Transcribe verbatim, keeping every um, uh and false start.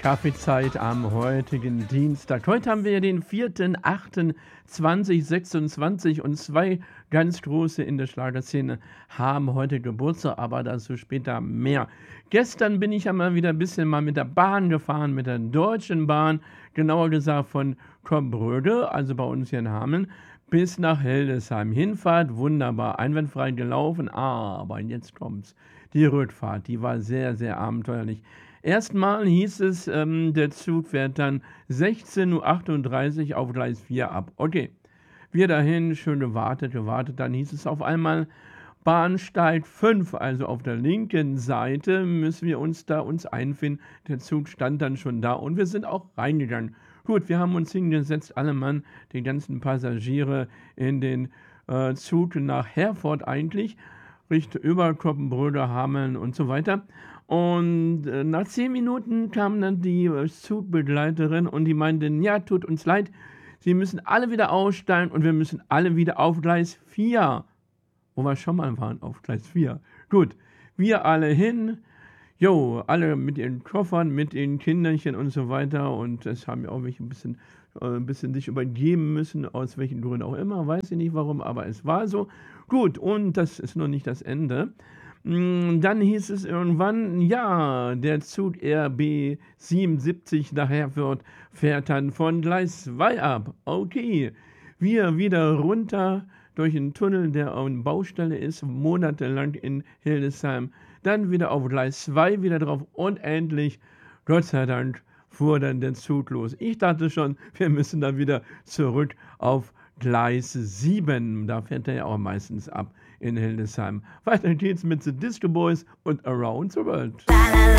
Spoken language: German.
Kaffeezeit am heutigen Dienstag. Heute haben wir den vierten achten zweitausendsechsundzwanzig und zwei ganz große in der Schlagerszene haben heute Geburtstag, aber dazu später mehr. Gestern bin ich ja mal wieder ein bisschen mal mit der Bahn gefahren, mit der Deutschen Bahn, genauer gesagt von Cobbröde, also bei uns hier in Hameln, bis nach Hildesheim. Hinfahrt wunderbar, einwandfrei gelaufen, aber jetzt kommt's. Die Rückfahrt, die war sehr, sehr abenteuerlich. Erstmal hieß es, ähm, der Zug fährt dann sechzehn Uhr achtunddreißig auf Gleis vier ab. Okay, wir dahin, schön gewartet, gewartet. Dann hieß es auf einmal, Bahnsteig fünf, also auf der linken Seite müssen wir uns da uns einfinden. Der Zug stand dann schon da und wir sind auch reingegangen. Gut, wir haben uns hingesetzt, alle Mann, die ganzen Passagiere in den äh, Zug nach Herford eigentlich, Richtung über Coppenbrüder, Hameln und so weiter. Und äh, nach zehn Minuten kam dann die äh, Zugbegleiterin und die meinten, ja, tut uns leid, Sie müssen alle wieder aussteigen und wir müssen alle wieder auf Gleis vier. Wo wir schon mal waren, auf Gleis vier. Gut, wir alle hin, jo, alle mit ihren Koffern, mit ihren Kinderchen und so weiter. Und es haben ja auch welche ein bisschen, äh, ein bisschen sich übergeben müssen, aus welchen Gründen auch immer, weiß ich nicht warum, aber es war so. Gut, und das ist noch nicht das Ende. Mm, Dann hieß es irgendwann, ja, der Zug R B siebenundsiebzig nach Herford fährt dann von Gleis zwei ab. Okay, wir wieder runter durch einen Tunnel, der auf einer Baustelle ist, monatelang in Hildesheim. Dann wieder auf Gleis zwei wieder drauf und endlich, Gott sei Dank, fuhr dann der Zug los. Ich dachte schon, wir müssen dann wieder zurück auf Gleis sieben. Da fährt er ja auch meistens ab in Hildesheim. Weiter geht's mit The Disco Boys und Around the World.